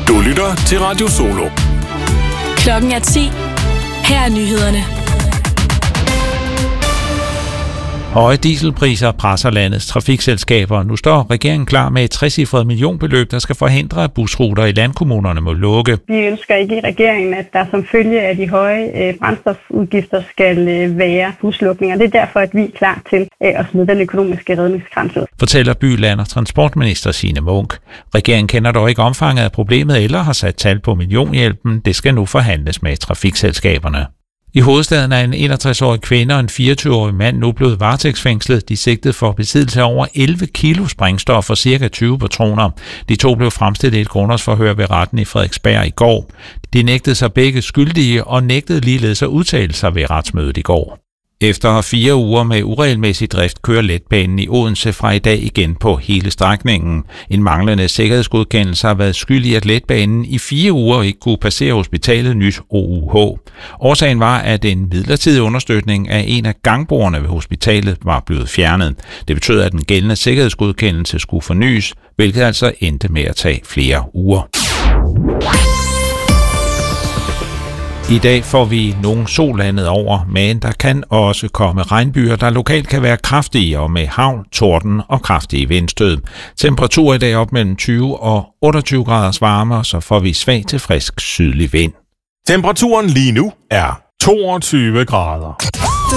Du lytter til Radio Solo. Klokken er 10. Her er nyhederne. Høje dieselpriser presser landets trafikselskaber. Nu står regeringen klar med et 3-cifret millionbeløb, der skal forhindre, at busruter i landkommunerne må lukke. Vi ønsker ikke i regeringen, at der som følge af de høje brændstofudgifter skal være buslukninger. Det er derfor, at vi er klar til at smide den økonomiske redningskrans ud. Fortæller by-, land- og transportminister Signe Munk. Regeringen kender dog ikke omfanget af problemet eller har sat tal på millionhjælpen. Det skal nu forhandles med trafikselskaberne. I hovedstaden er en 61-årig kvinde og en 24-årig mand nu blevet varetægtsfængslet. De sigtede for besiddelse af over 11 kilo sprængstof og ca. 20 patroner. De to blev fremstillet i et grundlovsforhør ved retten i Frederiksberg i går. De nægtede sig begge skyldige og nægtede ligeledes at udtale sig ved retsmødet i går. Efter 4 uger med uregelmæssig drift kører letbanen i Odense fra i dag igen på hele strækningen. En manglende sikkerhedsgodkendelse har været skyld i, at letbanen i 4 uger ikke kunne passere hospitalet Nyt OUH. Årsagen var, at en midlertidig understøtning af en af gangbordene ved hospitalet var blevet fjernet. Det betød, at den gældende sikkerhedsgodkendelse skulle fornyes, hvilket altså endte med at tage flere uger. I dag får vi nogle sol landet over, men der kan også komme regnbyer, der lokalt kan være kraftige og med hagl, torden og kraftige vindstød. Temperatur i dag op mellem 20 og 28 graders varme, så får vi svag til frisk sydlig vind. Temperaturen lige nu er 22 grader.